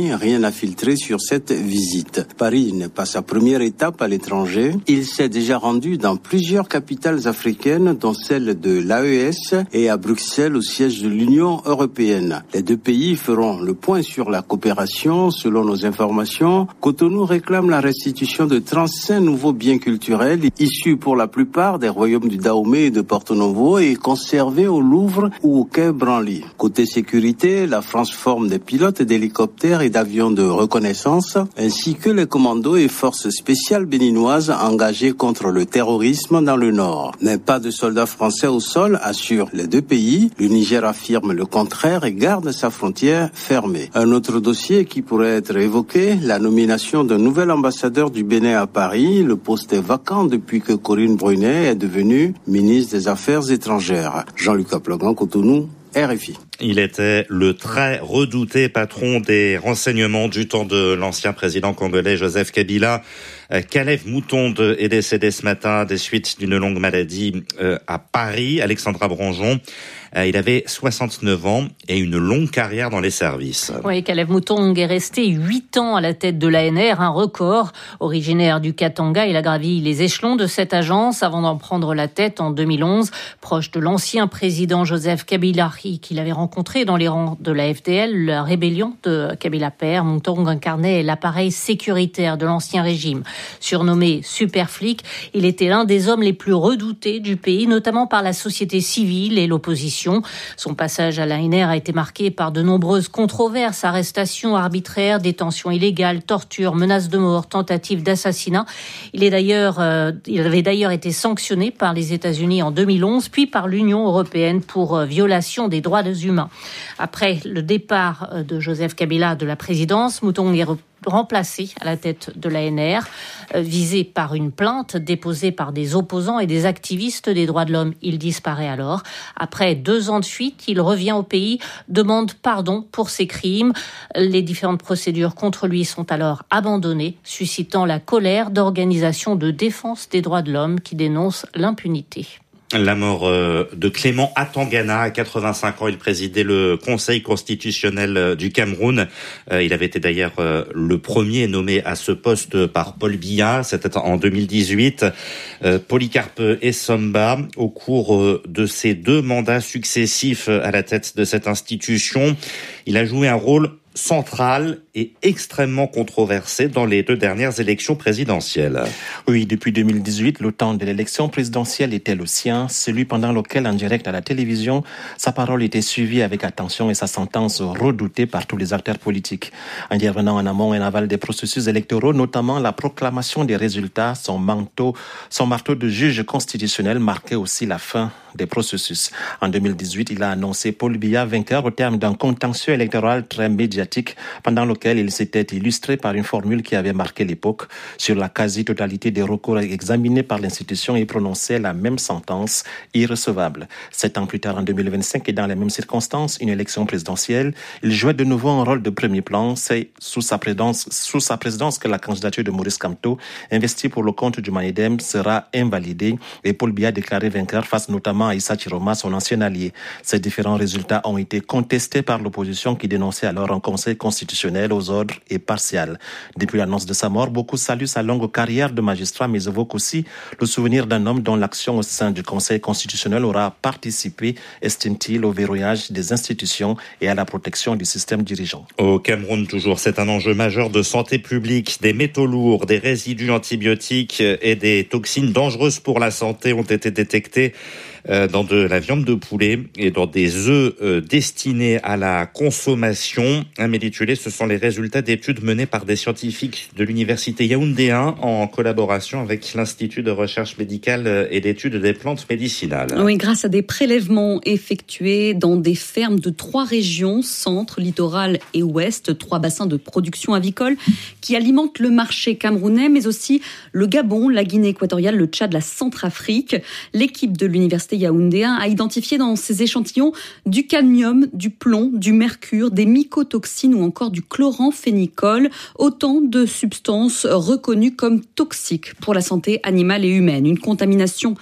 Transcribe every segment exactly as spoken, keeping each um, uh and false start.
Paris, rien à filtrer sur cette visite. Paris n'est pas sa première étape à l'étranger. Il s'est déjà rendu dans plusieurs capitales africaines, dont celle de l'A E S et à Bruxelles, au siège de l'Union européenne. Les deux pays feront le point sur la coopération. Selon nos informations, Cotonou réclame la restitution de trente-cinq nouveaux biens culturels issus pour la plupart des royaumes du Dahomey et de Porto-Novo et conservés au Louvre ou au quai Branly. Côté sécurité, la France forme des pilotes d'hélicoptères et d'avions de reconnaissance, ainsi que les commandos et forces spéciales béninoises engagées contre le terrorisme dans le nord. Mais pas de soldats français au sol, assurent les deux pays. Le Niger affirme le contraire et garde sa frontière fermée. Un autre dossier qui pourrait être évoqué, la nomination d'un nouvel ambassadeur du Bénin à Paris. Le poste est vacant depuis que Corinne Brunet est devenue ministre des Affaires étrangères. Jean-Luc Aplogan, Cotonou, R F I. Il était le très redouté patron des renseignements du temps de l'ancien président congolais Joseph Kabila. Kalev Moutonde est décédé ce matin des suites d'une longue maladie à Paris. Alexandra Branjon, il avait soixante-neuf ans et une longue carrière dans les services. Oui, Kalev Moutonde est resté huit ans à la tête de l'A N R, un record. Originaire du Katanga, il a gravi les échelons de cette agence avant d'en prendre la tête en deux mille onze. Proche de l'ancien président Joseph Kabila, qu'il avait rencontré dans les rangs de la F D L, la rébellion de Kabila père, Moutonde incarnait l'appareil sécuritaire de l'ancien régime. Surnommé super flic, il était l'un des hommes les plus redoutés du pays, notamment par la société civile et l'opposition. Son passage à l'A N R a été marqué par de nombreuses controverses, arrestations arbitraires, détentions illégales, tortures, menaces de mort, tentatives d'assassinat. Il est d'ailleurs, euh, il avait d'ailleurs été sanctionné par les États-Unis en deux mille onze, puis par l'Union européenne pour euh, violation des droits humains. Après le départ de Joseph Kabila de la présidence, Moutonde est remplacé à la tête de l'A N R, euh, visé par une plainte déposée par des opposants et des activistes des droits de l'homme. Il disparaît alors. Après deux ans de fuite, il revient au pays, demande pardon pour ses crimes. Les différentes procédures contre lui sont alors abandonnées, suscitant la colère d'organisations de défense des droits de l'homme qui dénoncent l'impunité. La mort de Clément Atangana, à quatre-vingt-cinq ans, il présidait le Conseil constitutionnel du Cameroun. Il avait été d'ailleurs le premier nommé à ce poste par Paul Biya, c'était en deux mille dix-huit. Polycarpe Essomba, au cours de ses deux mandats successifs à la tête de cette institution, il a joué un rôle central et extrêmement controversé dans les deux dernières élections présidentielles. Oui, depuis deux mille dix-huit, le temps de l'élection présidentielle était le sien, celui pendant lequel, en direct à la télévision, sa parole était suivie avec attention et sa sentence redoutée par tous les acteurs politiques. Intervenant en amont et en aval des processus électoraux, notamment la proclamation des résultats, son manteau, son marteau de juge constitutionnel marquait aussi la fin des processus. En deux mille dix-huit, il a annoncé Paul Biya vainqueur au terme d'un contentieux électoral très médiatique pendant lequel il s'était illustré par une formule qui avait marqué l'époque. Sur la quasi-totalité des recours examinés par l'institution, il prononçait la même sentence, irrecevable. Sept ans plus tard, en deux mille vingt-cinq, et dans les mêmes circonstances, une élection présidentielle, il jouait de nouveau un rôle de premier plan. C'est sous sa présidence, sous sa présidence que la candidature de Maurice Kamto, investie pour le compte du Manidem, sera invalidée et Paul Biya déclaré vainqueur face notamment à Issa Chiroma, son ancien allié. Ces différents résultats ont été contestés par l'opposition qui dénonçait alors un conseil constitutionnel aux ordres et partial. Depuis l'annonce de sa mort, beaucoup saluent sa longue carrière de magistrat, mais évoquent aussi le souvenir d'un homme dont l'action au sein du conseil constitutionnel aura participé, estime-t-il, au verrouillage des institutions et à la protection du système dirigeant. Au Cameroun, toujours, c'est un enjeu majeur de santé publique. Des métaux lourds, des résidus antibiotiques et des toxines dangereuses pour la santé ont été détectés dans de la viande de poulet et dans des œufs destinés à la consommation. Amélie Tullet, ce sont les résultats d'études menées par des scientifiques de l'université Yaoundé un en collaboration avec l'Institut de recherche médicale et d'études des plantes médicinales. Oui, grâce à des prélèvements effectués dans des fermes de trois régions, centre, littoral et ouest, trois bassins de production avicole qui alimentent le marché camerounais, mais aussi le Gabon, la Guinée équatoriale, le Tchad, la Centrafrique. L'équipe de l'université Yaoundé un a identifié dans ces échantillons du cadmium, du plomb, du mercure, des mycotoxines ou encore du chloramphénicol, autant de substances reconnues comme toxiques pour la santé animale et humaine. Une contamination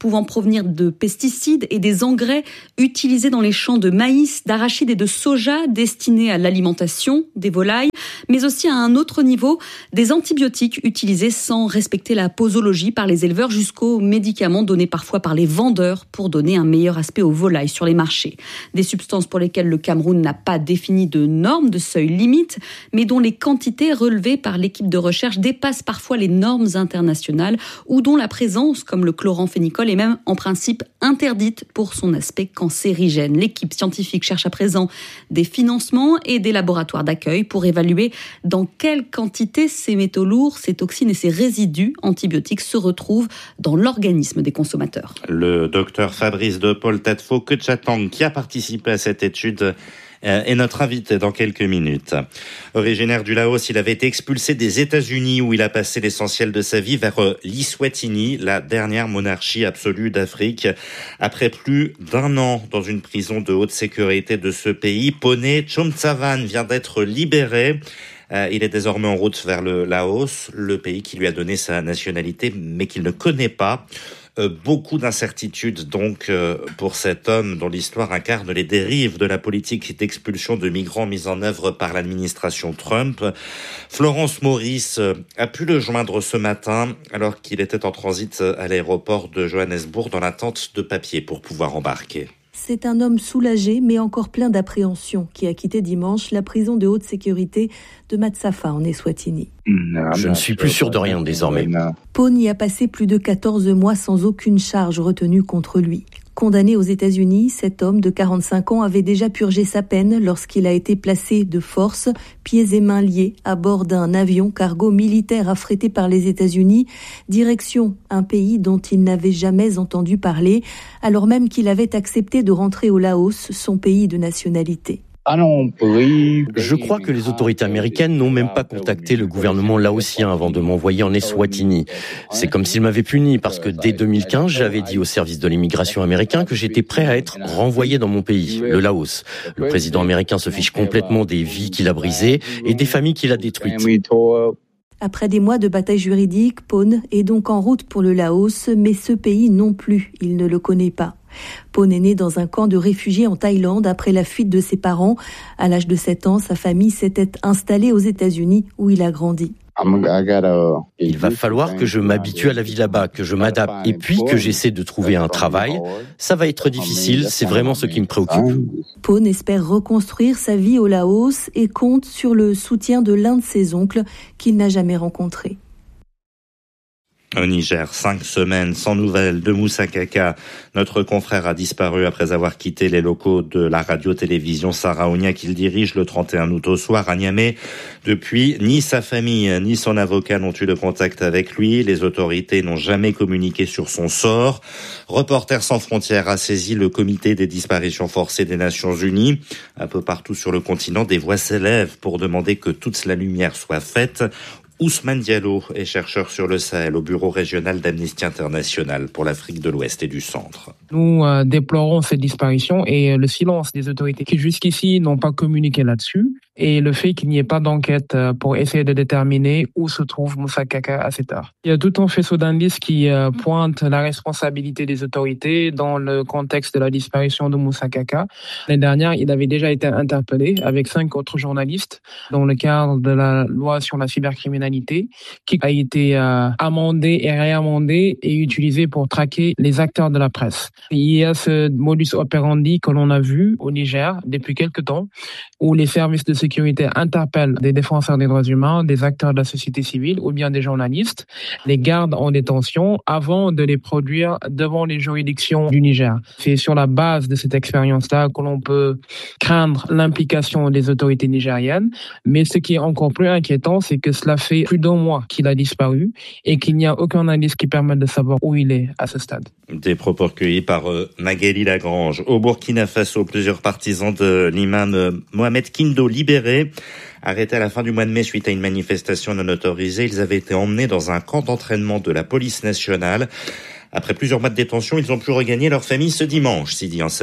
pouvant provenir de pesticides et des engrais utilisés dans les champs de maïs, d'arachide et de soja destinés à l'alimentation des volailles, mais aussi à un autre niveau, des antibiotiques utilisés sans respecter la posologie par les éleveurs jusqu'aux médicaments donnés parfois par les vendeurs pour donner un meilleur aspect aux volailles sur les marchés. Des substances pour lesquelles le Cameroun n'a pas défini de normes, de seuil limite, mais dont les quantités relevées par l'équipe de recherche dépassent parfois les normes internationales ou dont la présence, comme le chloramphénicol, est même en principe interdite pour son aspect cancérigène. L'équipe scientifique cherche à présent des financements et des laboratoires d'accueil pour évaluer dans quelle quantité ces métaux lourds, ces toxines et ces résidus antibiotiques se retrouvent dans l'organisme des consommateurs. Le docteur Fabrice de Paul Tadefo Kechatang, qui a participé à cette étude, est notre invité dans quelques minutes. Originaire du Laos, il avait été expulsé des États-Unis où il a passé l'essentiel de sa vie vers l'Eswatini, la dernière monarchie absolue d'Afrique. Après plus d'un an dans une prison de haute sécurité de ce pays, Pone Chomtsavan vient d'être libéré. Euh, il est désormais en route vers le Laos, le pays qui lui a donné sa nationalité mais qu'il ne connaît pas. Euh, beaucoup d'incertitudes donc euh, pour cet homme dont l'histoire incarne les dérives de la politique d'expulsion de migrants mise en œuvre par l'administration Trump. Florence Maurice euh, a pu le joindre ce matin alors qu'il était en transit à l'aéroport de Johannesburg dans l'attente de papiers pour pouvoir embarquer. C'est un homme soulagé mais encore plein d'appréhension qui a quitté dimanche la prison de haute sécurité de Matsafa en Eswatini. Je ne suis plus sûr de rien désormais. Pone y a passé plus de quatorze mois sans aucune charge retenue contre lui. Condamné aux États-Unis, cet homme de quarante-cinq ans avait déjà purgé sa peine lorsqu'il a été placé de force, pieds et mains liés, à bord d'un avion cargo militaire affrété par les États-Unis, direction un pays dont il n'avait jamais entendu parler, alors même qu'il avait accepté de rentrer au Laos, son pays de nationalité. Je crois que les autorités américaines n'ont même pas contacté le gouvernement laotien avant de m'envoyer en Eswatini. C'est comme s'ils m'avaient puni parce que dès deux mille quinze, j'avais dit au service de l'immigration américain que j'étais prêt à être renvoyé dans mon pays, le Laos. Le président américain se fiche complètement des vies qu'il a brisées et des familles qu'il a détruites. Après des mois de bataille juridique, Pone est donc en route pour le Laos, mais ce pays non plus, il ne le connaît pas. Pone est né dans un camp de réfugiés en Thaïlande après la fuite de ses parents. À l'âge de sept ans, sa famille s'était installée aux États-Unis où il a grandi. Il va falloir que je m'habitue à la vie là-bas, que je m'adapte et puis que j'essaie de trouver un travail. Ça va être difficile, c'est vraiment ce qui me préoccupe. Pone espère reconstruire sa vie au Laos et compte sur le soutien de l'un de ses oncles qu'il n'a jamais rencontré. Au Niger, cinq semaines sans nouvelles de Moussa Kaka. Notre confrère a disparu après avoir quitté les locaux de la radio-télévision Saraounia qu'il dirige le trente et un août au soir à Niamey. Depuis, ni sa famille ni son avocat n'ont eu de contact avec lui. Les autorités n'ont jamais communiqué sur son sort. Reporters sans frontières a saisi le comité des disparitions forcées des Nations Unies. Un peu partout sur le continent, des voix s'élèvent pour demander que toute la lumière soit faite. Ousmane Diallo est chercheur sur le Sahel au bureau régional d'Amnesty International pour l'Afrique de l'Ouest et du Centre. Nous euh, déplorons cette disparition et le silence des autorités qui jusqu'ici n'ont pas communiqué là-dessus et le fait qu'il n'y ait pas d'enquête pour essayer de déterminer où se trouve Moussa Kaka à cette heure. Il y a tout un faisceau d'indices qui euh, pointe la responsabilité des autorités dans le contexte de la disparition de Moussa Kaka. L'année dernière, il avait déjà été interpellé avec cinq autres journalistes dans le cadre de la loi sur la cybercriminalité qui a été euh, amendée et réamendée et utilisée pour traquer les acteurs de la presse. Il y a ce modus operandi que l'on a vu au Niger depuis quelque temps où les services de sécurité interpellent des défenseurs des droits humains, des acteurs de la société civile ou bien des journalistes, les gardent en détention avant de les produire devant les juridictions du Niger. C'est sur la base de cette expérience-là que l'on peut craindre l'implication des autorités nigériennes. Mais ce qui est encore plus inquiétant, c'est que cela fait plus d'un mois qu'il a disparu et qu'il n'y a aucun indice qui permette de savoir où il est à ce stade. Des propos recueillis par euh, Magali Lagrange. Au Burkina Faso, plusieurs partisans de l'imam euh, Mohamed Kindo libérés. Arrêtés à la fin du mois de mai suite à une manifestation non autorisée, ils avaient été emmenés dans un camp d'entraînement de la police nationale. Après plusieurs mois de détention, ils ont pu regagner leur famille ce dimanche, Sidi Ansané.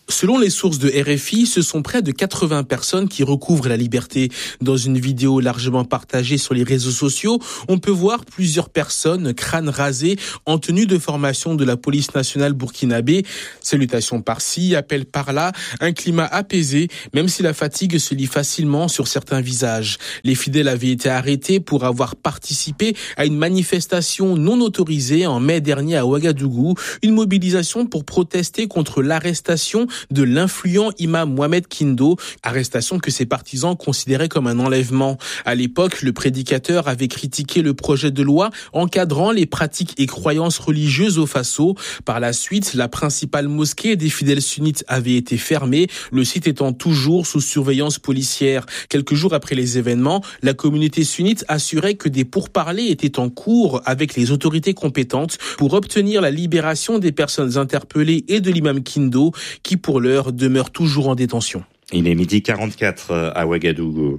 Selon les sources de R F I, ce sont près de quatre-vingts personnes qui recouvrent la liberté. Dans une vidéo largement partagée sur les réseaux sociaux, on peut voir plusieurs personnes, crâne rasé, en tenue de formation de la police nationale burkinabé. Salutations par-ci, appels par-là, un climat apaisé, même si la fatigue se lit facilement sur certains visages. Les fidèles avaient été arrêtés pour avoir participé à une manifestation non autorisée en mai dernier à Ouagadougou, une mobilisation pour protester contre l'arrestation de l'influent imam Mohamed Kindo, arrestation que ses partisans considéraient comme un enlèvement. À l'époque, le prédicateur avait critiqué le projet de loi encadrant les pratiques et croyances religieuses au Faso. Par la suite, la principale mosquée des fidèles sunnites avait été fermée, le site étant toujours sous surveillance policière. Quelques jours après les événements, la communauté sunnite assurait que des pourparlers étaient en cours avec les autorités compétentes pour obtenir la libération des personnes interpellées et de l'imam Kindo, qui pour l'heure demeure toujours en détention. Il est midi quarante-quatre à Ouagadougou.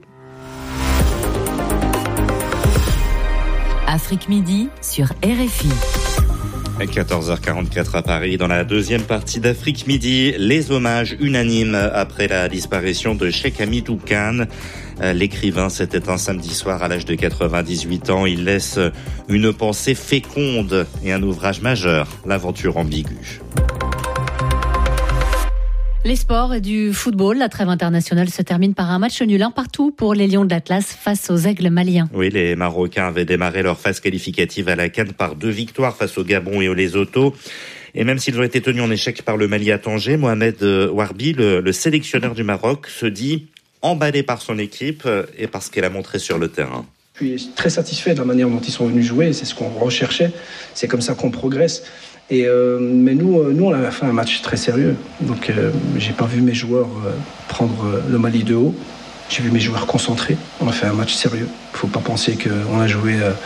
Afrique Midi sur R F I. quatorze heures quarante-quatre à Paris. Dans la deuxième partie d'Afrique Midi, les hommages unanimes après la disparition de Cheikh Hamidou Kane. L'écrivain s'est éteint samedi soir à l'âge de quatre-vingt-dix-huit ans. Il laisse une pensée féconde et un ouvrage majeur, L'aventure ambiguë. Les sports et du football, la trêve internationale se termine par un match nul un partout pour les Lions de l'Atlas face aux Aigles maliens. Oui, les Marocains avaient démarré leur phase qualificative à la CAN par deux victoires face au Gabon et au Lesotho. Et même s'ils ont été tenus en échec par le Mali à Tanger, Mohamed Warbi, le, le sélectionneur du Maroc, se dit emballé par son équipe et par ce qu'elle a montré sur le terrain. Je suis très satisfait de la manière dont ils sont venus jouer, c'est ce qu'on recherchait, c'est comme ça qu'on progresse. Et euh, mais nous, nous, on a fait un match très sérieux. Donc, euh, j'ai pas vu mes joueurs euh, prendre euh, le Mali de haut. J'ai vu mes joueurs concentrés. On a fait un match sérieux. Il faut pas penser qu'on a joué euh,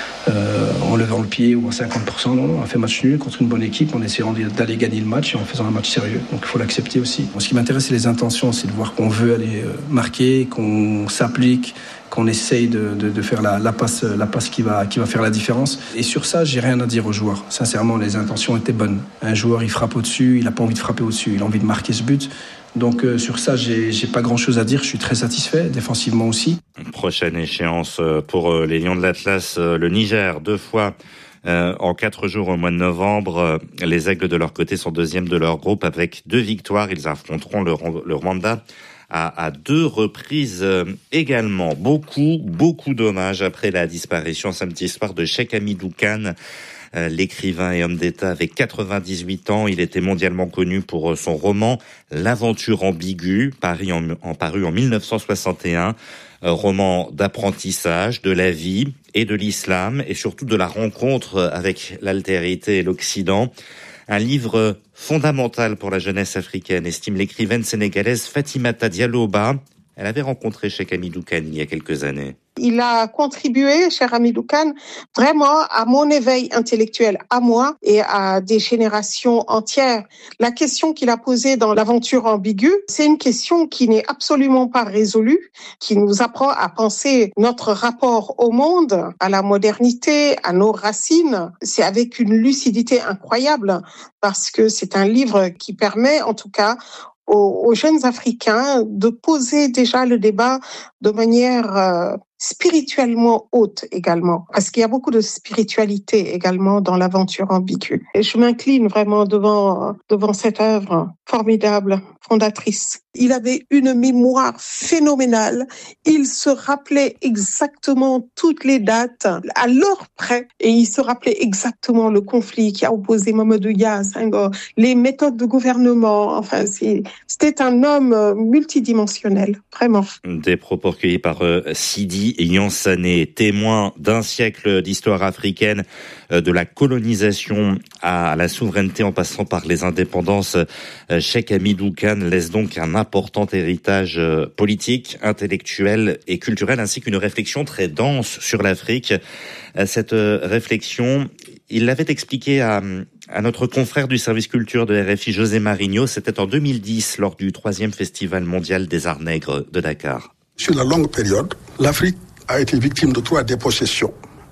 euh, en levant le pied ou à cinquante pour cent. Non, non, on a fait match nul contre une bonne équipe en essayant d'aller gagner le match et en faisant un match sérieux. Donc, il faut l'accepter aussi. Ce qui m'intéresse, c'est les intentions, c'est de voir qu'on veut aller euh, marquer, qu'on s'applique, qu'on essaye de, de, de faire la, la passe, la passe qui va, qui va faire la différence. Et sur ça, j'ai rien à dire aux joueurs. Sincèrement, les intentions étaient bonnes. Un joueur, il frappe au-dessus, il n'a pas envie de frapper au-dessus, il a envie de marquer ce but. Donc euh, sur ça, j'ai, j'ai pas grand-chose à dire. Je suis très satisfait, défensivement aussi. Prochaine échéance pour les Lions de l'Atlas, le Niger, deux fois euh, en quatre jours au mois de novembre. Les Aigles de leur côté sont deuxièmes de leur groupe avec deux victoires. Ils affronteront le, le Rwanda À, à deux reprises euh, également. Beaucoup, beaucoup d'hommages après la disparition samedi soir de Cheikh Hamidou Kane. Euh, l'écrivain et homme d'État avait quatre-vingt-dix-huit ans. Il était mondialement connu pour son roman L'aventure ambiguë, paru en, en, paru en mille neuf cent soixante et un. Euh, roman d'apprentissage de la vie et de l'islam et surtout de la rencontre avec l'altérité et l'Occident. Un livre fondamental pour la jeunesse africaine, estime l'écrivaine sénégalaise Fatimata Diallo-Ba. Elle avait rencontré Cheikh Hamidou Kane il y a quelques années. Il a contribué, Cheikh Hamidou Kane, vraiment à mon éveil intellectuel, à moi et à des générations entières. La question qu'il a posée dans L'aventure ambiguë, c'est une question qui n'est absolument pas résolue, qui nous apprend à penser notre rapport au monde, à la modernité, à nos racines. C'est avec une lucidité incroyable parce que c'est un livre qui permet, en tout cas, aux, aux jeunes Africains de poser déjà le débat de manière euh, spirituellement haute également, parce qu'il y a beaucoup de spiritualité également dans L'aventure ambiguë. Et je m'incline vraiment devant devant cette œuvre formidable, fondatrice. Il avait une mémoire phénoménale. Il se rappelait exactement toutes les dates à l'heure près, et il se rappelait exactement le conflit qui a opposé Mamadou Dia à Senghor, les méthodes de gouvernement. Enfin, c'est, c'était un homme multidimensionnel, vraiment. Des propos recueillis par euh, Sidi Yansané, témoin d'un siècle d'histoire africaine, euh, de la colonisation à la souveraineté en passant par les indépendances. Euh, Cheikh Hamidou Kane laisse donc un important héritage euh, politique, intellectuel et culturel, ainsi qu'une réflexion très dense sur l'Afrique. Euh, cette euh, réflexion, il l'avait expliqué à, à notre confrère du service culture de R F I, José Marigno. C'était en deux mille dix, lors du troisième Festival mondial des arts nègres de Dakar. Sur la longue période, l'Afrique a été victime de trois dépossessions.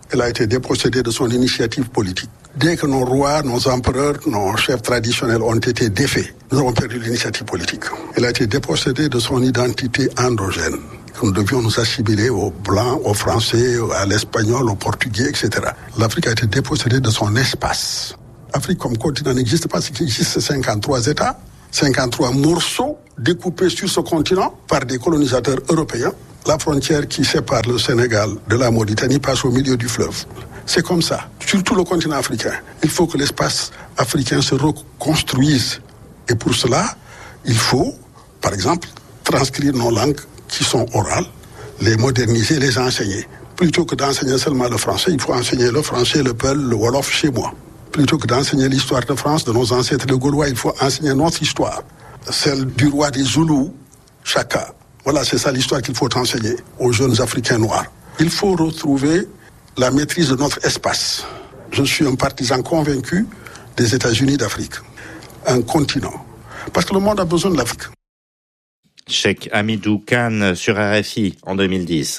Elle a été dépossédée de son initiative politique. Dès que nos rois, nos empereurs, nos chefs traditionnels ont été défaits, nous avons perdu l'initiative politique. Elle a été dépossédée de son identité endogène. Nous devions nous assimiler aux Blancs, aux Français, à l'Espagnol, aux Portugais, et cetera. L'Afrique a été dépossédée de son espace. L'Afrique comme continent n'existe pas, il existe cinquante-trois États, cinquante-trois morceaux découpés sur ce continent par des colonisateurs européens. La frontière qui sépare le Sénégal de la Mauritanie passe au milieu du fleuve. C'est comme ça, sur tout le continent africain. Il faut que l'espace africain se reconstruise. Et pour cela, il faut, par exemple, transcrire nos langues qui sont orales, les moderniser, les enseigner. Plutôt que d'enseigner seulement le français, il faut enseigner le français, le peul, le wolof chez moi. Plutôt que d'enseigner l'histoire de France, de nos ancêtres les Gaulois, il faut enseigner notre histoire. Celle du roi des Zoulous, Chaka. Voilà, c'est ça l'histoire qu'il faut enseigner aux jeunes Africains noirs. Il faut retrouver la maîtrise de notre espace. Je suis un partisan convaincu des États-Unis d'Afrique, un continent. Parce que le monde a besoin de l'Afrique. Cheikh Hamidou Kane sur R F I en deux mille dix.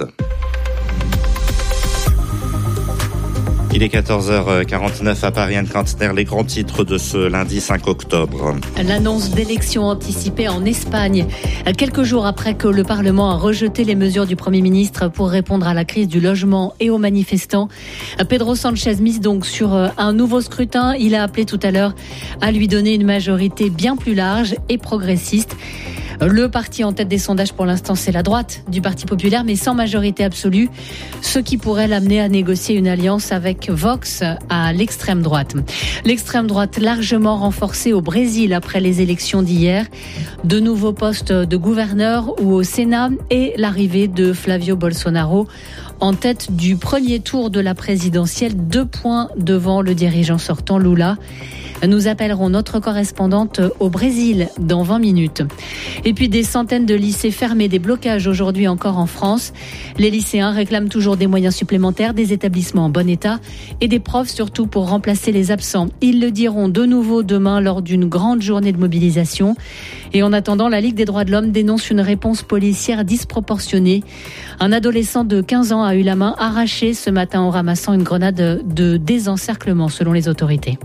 Il est quatorze heures quarante-neuf à Paris, Anne Kantner, les grands titres de ce lundi cinq octobre. L'annonce d'élections anticipées en Espagne, quelques jours après que le Parlement a rejeté les mesures du Premier ministre pour répondre à la crise du logement et aux manifestants. Pedro Sánchez mise donc sur un nouveau scrutin. Il a appelé tout à l'heure à lui donner une majorité bien plus large et progressiste. Le parti en tête des sondages pour l'instant, c'est la droite du Parti populaire, mais sans majorité absolue, ce qui pourrait l'amener à négocier une alliance avec Vox à l'extrême droite. L'extrême droite largement renforcée au Brésil après les élections d'hier. De nouveaux postes de gouverneur ou au Sénat et l'arrivée de Flavio Bolsonaro en tête du premier tour de la présidentielle, deux points devant le dirigeant sortant Lula. Nous appellerons notre correspondante au Brésil dans vingt minutes. Et puis des centaines de lycées fermés, des blocages aujourd'hui encore en France. Les lycéens réclament toujours des moyens supplémentaires, des établissements en bon état et des profs surtout pour remplacer les absents. Ils le diront de nouveau demain lors d'une grande journée de mobilisation. Et en attendant, la Ligue des droits de l'homme dénonce une réponse policière disproportionnée. Un adolescent de quinze ans a eu la main arrachée ce matin en ramassant une grenade de désencerclement selon les autorités.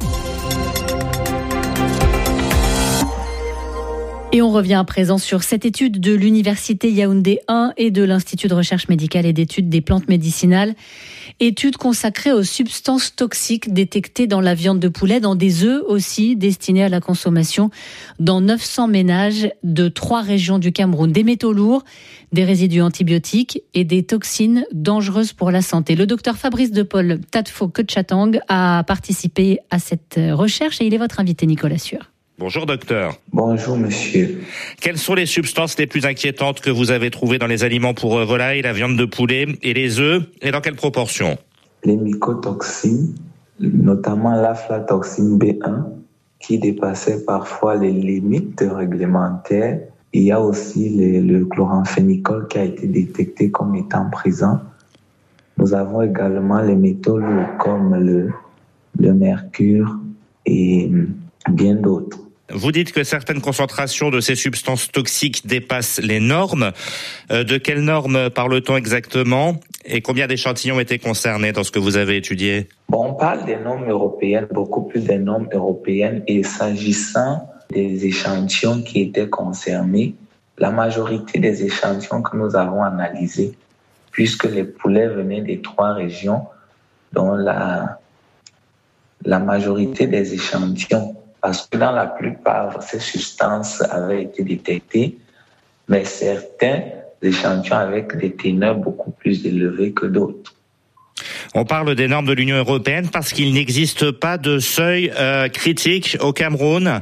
Et on revient à présent sur cette étude de l'Université Yaoundé un et de l'Institut de recherche médicale et d'études des plantes médicinales. Étude consacrée aux substances toxiques détectées dans la viande de poulet, dans des œufs aussi destinés à la consommation dans neuf cents ménages de trois régions du Cameroun. Des métaux lourds, des résidus antibiotiques et des toxines dangereuses pour la santé. Le docteur Fabrice de Paul Tadfo Ketchatang a participé à cette recherche et il est votre invité, Nicolas Sueur. Bonjour docteur. Bonjour monsieur. Quelles sont les substances les plus inquiétantes que vous avez trouvées dans les aliments pour volailles, la viande de poulet et les œufs, et dans quelle proportion? Les mycotoxines, notamment l'aflatoxine B un, qui dépassait parfois les limites réglementaires. Il y a aussi les, le chloramphénicol qui a été détecté comme étant présent. Nous avons également les métaux lourds comme le, le mercure et bien d'autres. Vous dites que certaines concentrations de ces substances toxiques dépassent les normes. Euh, de quelles normes parle-t-on exactement et combien d'échantillons étaient concernés dans ce que vous avez étudié? Bon, on parle des normes européennes, beaucoup plus des normes européennes, et s'agissant des échantillons qui étaient concernés, la majorité des échantillons que nous avons analysés, puisque les poulets venaient des trois régions, dont la, la majorité des échantillons, parce que dans la plupart, ces substances avaient été détectées, mais certains échantillons avec des teneurs beaucoup plus élevées que d'autres. On parle des normes de l'Union européenne parce qu'il n'existe pas de seuil euh, critique au Cameroun.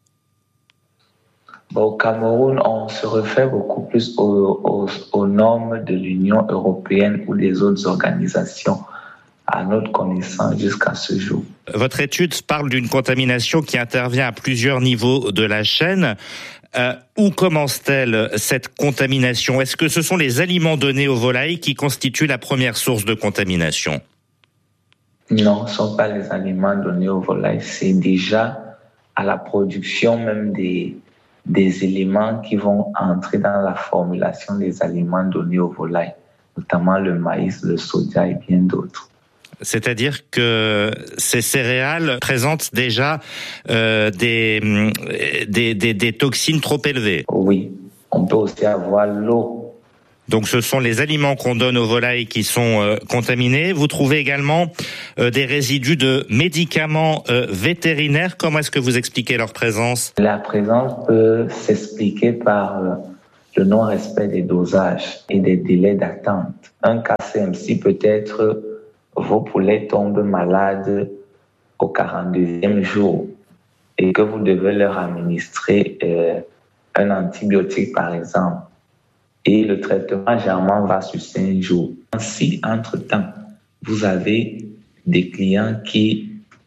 Bon, au Cameroun, on se réfère beaucoup plus aux, aux, aux normes de l'Union européenne ou des autres organisations, à notre connaissance jusqu'à ce jour. Votre étude parle d'une contamination qui intervient à plusieurs niveaux de la chaîne. Euh, où commence-t-elle cette contamination? Est-ce que ce sont les aliments donnés aux volailles qui constituent la première source de contamination? Non, ce ne sont pas les aliments donnés aux volailles. C'est déjà à la production même des, des éléments qui vont entrer dans la formulation des aliments donnés aux volailles, notamment le maïs, le soja et bien d'autres. C'est-à-dire que ces céréales présentent déjà euh, des, des, des, des toxines trop élevées. Oui, on peut aussi avoir l'eau. Donc ce sont les aliments qu'on donne aux volailles qui sont euh, contaminés. Vous trouvez également euh, des résidus de médicaments euh, vétérinaires. Comment est-ce que vous expliquez leur présence ? La présence peut s'expliquer par euh, le non-respect des dosages et des délais d'attente. Un cas C M C peut être vos poulets tombent malades au quarante-deuxième jour et que vous devez leur administrer euh, un antibiotique par exemple. Et le traitement généralement va sur cinq jours. Si, entre-temps, vous avez des clients qui,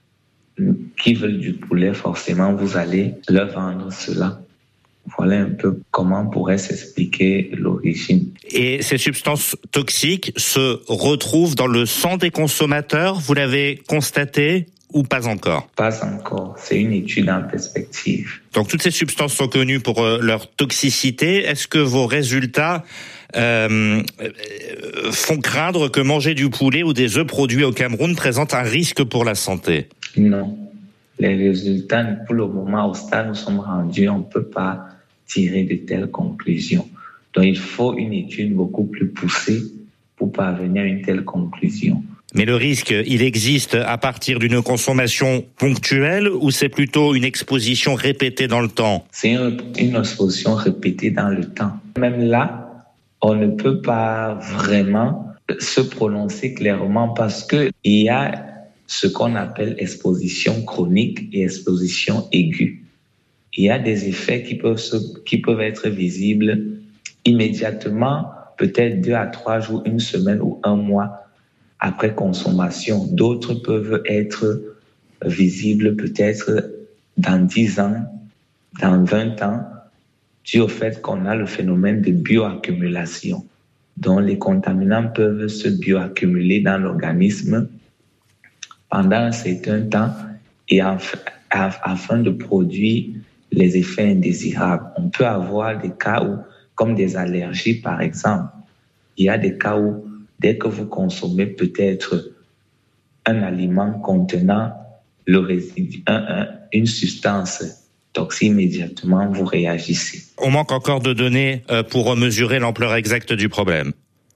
qui veulent du poulet, forcément, vous allez leur vendre cela. Voilà un peu comment pourrait s'expliquer l'origine. Et ces substances toxiques se retrouvent dans le sang des consommateurs, vous l'avez constaté ? Ou pas encore ? Pas encore. C'est une étude en perspective. Donc toutes ces substances sont connues pour euh, leur toxicité. Est-ce que vos résultats euh, font craindre que manger du poulet ou des œufs produits au Cameroun présente un risque pour la santé ? Non. Les résultats, pour le moment, au stade où nous sommes rendus, on ne peut pas tirer de telles conclusions. Donc il faut une étude beaucoup plus poussée pour parvenir à une telle conclusion. Mais le risque, il existe à partir d'une consommation ponctuelle ou c'est plutôt une exposition répétée dans le temps ? C'est une, une exposition répétée dans le temps. Même là, on ne peut pas vraiment se prononcer clairement parce que il y a ce qu'on appelle exposition chronique et exposition aiguë. Il y a des effets qui peuvent, se, qui peuvent être visibles immédiatement, peut-être deux à trois jours, une semaine ou un mois après consommation. D'autres peuvent être visibles peut-être dans dix ans, dans vingt ans, dû au fait qu'on a le phénomène de bioaccumulation, dont les contaminants peuvent se bioaccumuler dans l'organisme pendant un certain temps et afin de produire les effets indésirables. On peut avoir des cas où, comme des allergies par exemple, il y a des cas où dès que vous consommez peut-être un aliment contenant le résidu, un, un, une substance toxique, immédiatement vous réagissez. On manque encore de données pour mesurer l'ampleur exacte du problème.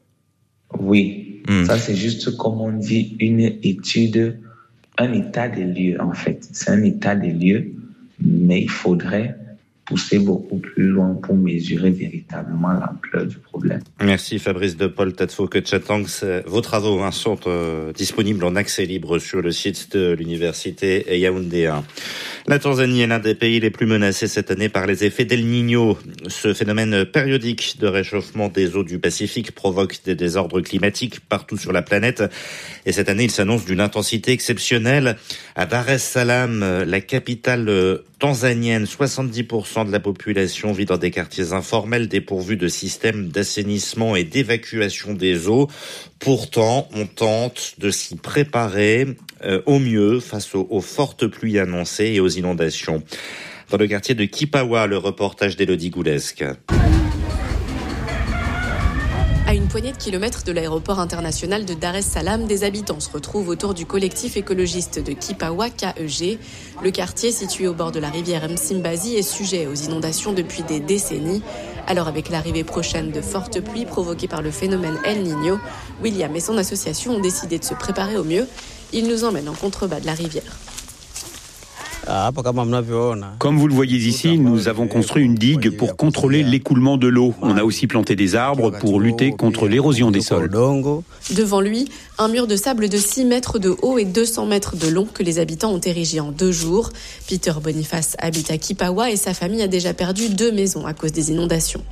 Oui, mmh. Ça c'est juste comme on dit une étude, un état des lieux en fait. C'est un état des lieux, mais il faudrait pousser beaucoup plus loin pour mesurer véritablement l'ampleur du problème. Merci Fabrice de Paul Tadfo-Ketchatang. Vos travaux hein, sont euh, disponibles en accès libre sur le site de l'université Yaoundé un. La Tanzanie est l'un des pays les plus menacés cette année par les effets d'El Niño. Ce phénomène périodique de réchauffement des eaux du Pacifique provoque des désordres climatiques partout sur la planète. Et cette année, il s'annonce d'une intensité exceptionnelle. À Dar es Salaam, la capitale tanzanienne, soixante-dix pour cent de la population vit dans des quartiers informels dépourvus de systèmes d'assainissement et d'évacuation des eaux. Pourtant, on tente de s'y préparer euh, au mieux face aux, aux fortes pluies annoncées et aux inondations. Dans le quartier de Kipawa, le reportage d'Élodie Goulesque. À une poignée de kilomètres de l'aéroport international de Dar es Salaam, des habitants se retrouvent autour du collectif écologiste de Kipawa, K E G. Le quartier, situé au bord de la rivière Msimbazi, est sujet aux inondations depuis des décennies. Alors avec l'arrivée prochaine de fortes pluies provoquées par le phénomène El Niño, William et son association ont décidé de se préparer au mieux. Ils nous emmènent en contrebas de la rivière. Comme vous le voyez ici, nous avons construit une digue pour contrôler l'écoulement de l'eau. On a aussi planté des arbres pour lutter contre l'érosion des sols. Devant lui, un mur de sable de six mètres de haut et deux cents mètres de long que les habitants ont érigé en deux jours. Peter Boniface habite à Kipawa et sa famille a déjà perdu deux maisons à cause des inondations.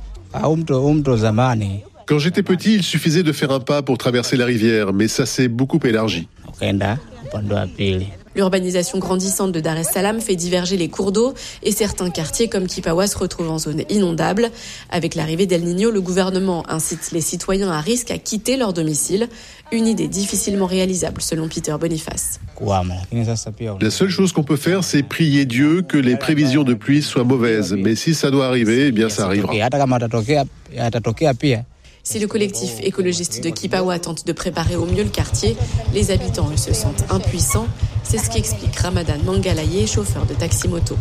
Quand j'étais petit, il suffisait de faire un pas pour traverser la rivière, mais ça s'est beaucoup élargi. L'urbanisation grandissante de Dar es Salaam fait diverger les cours d'eau et certains quartiers comme Kipawa se retrouvent en zone inondable. Avec l'arrivée d'El Niño, le gouvernement incite les citoyens à risque à quitter leur domicile. Une idée difficilement réalisable selon Peter Boniface. La seule chose qu'on peut faire, c'est prier Dieu que les prévisions de pluie soient mauvaises. Mais si ça doit arriver, eh bien ça arrivera. Si le collectif écologiste de Kipawa tente de préparer au mieux le quartier, les habitants, eux, se sentent impuissants. C'est ce qu'explique Ramadan Mangalaye, chauffeur de taxi-moto.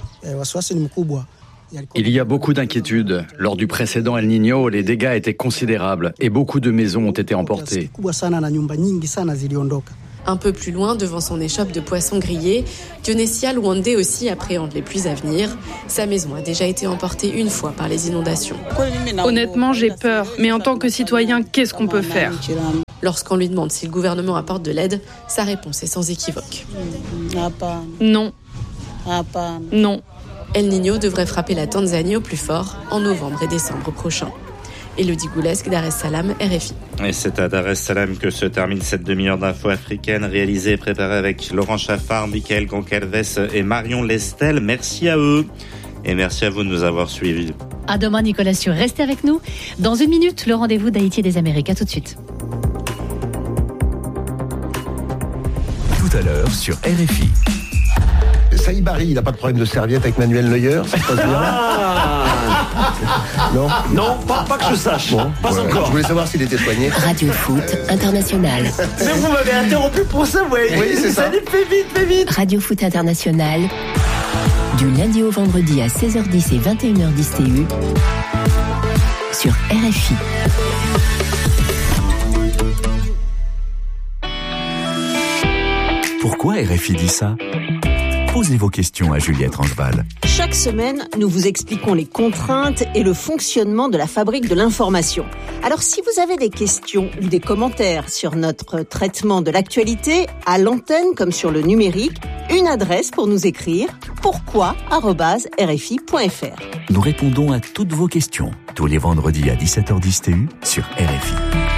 Il y a beaucoup d'inquiétudes. Lors du précédent El Niño, les dégâts étaient considérables et beaucoup de maisons ont été emportées. Un peu plus loin, devant son échoppe de poissons grillés, Dionesia Luande aussi appréhende les pluies à venir. Sa maison a déjà été emportée une fois par les inondations. Honnêtement, j'ai peur. Mais en tant que citoyen, qu'est-ce qu'on peut faire ? Lorsqu'on lui demande si le gouvernement apporte de l'aide, sa réponse est sans équivoque. Non. Non. El Niño devrait frapper la Tanzanie au plus fort en novembre et décembre prochains. Élodie Goulesque, Dar es Salaam, R F I. Et c'est à Dar es Salaam que se termine cette demi-heure d'infos africaines réalisée et préparée avec Laurent Chaffard, Michael Goncalves et Marion Lestel. Merci à eux et merci à vous de nous avoir suivis. À demain, Nicolas Sûr. Restez avec nous. Dans une minute, le rendez-vous d'Haïti et des Amériques. À tout de suite. Tout à l'heure sur R F I. Saïd Barry, il n'a pas de problème de serviette avec Manuel Neuer, ça se passe bien. Ah non, non, pas, pas que je sache. Bon, pas ouais, encore. Je voulais savoir s'il était soigné. Radio Foot International. Mais vous m'avez interrompu pour ça, ouais. Oui, c'est ça. Allez, fais vite, fais vite. Radio Foot International. Du lundi au vendredi à seize heures dix et vingt et une heures dix T U. Sur R F I. Pourquoi R F I dit ça ? Posez vos questions à Juliette Rangeval. Chaque semaine, nous vous expliquons les contraintes et le fonctionnement de la fabrique de l'information. Alors, si vous avez des questions ou des commentaires sur notre traitement de l'actualité, à l'antenne comme sur le numérique, une adresse pour nous écrire, pourquoi arobase r f i point f r. Nous répondons à toutes vos questions tous les vendredis à dix-sept heures dix T U sur R F I.